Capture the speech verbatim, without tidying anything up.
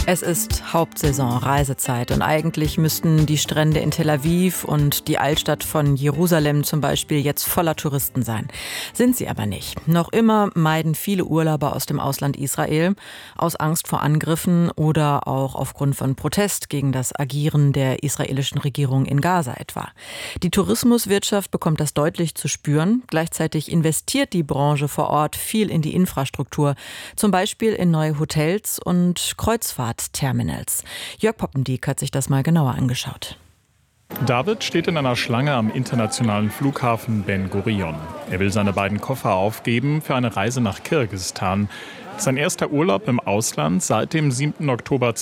Es ist Hauptsaison, Reisezeit und eigentlich müssten die Strände in Tel Aviv und die Altstadt von Jerusalem zum Beispiel jetzt voller Touristen sein. Sind sie aber nicht. Noch immer meiden viele Urlauber aus dem Ausland Israel aus Angst vor Angriffen oder auch aufgrund von Protest gegen das Agieren der israelischen Regierung in Gaza etwa. Die Tourismuswirtschaft bekommt das deutlich zu spüren. Gleichzeitig investiert die Branche vor Ort viel in die Infrastruktur, zum Beispiel in neue Hotels und Kreuzfahrtterminals. Jörg Poppendiek hat sich das mal genauer angeschaut. David steht in einer Schlange am internationalen Flughafen Ben Gurion. Er will seine beiden Koffer aufgeben für eine Reise nach Kirgisistan. Sein erster Urlaub im Ausland seit dem siebten Oktober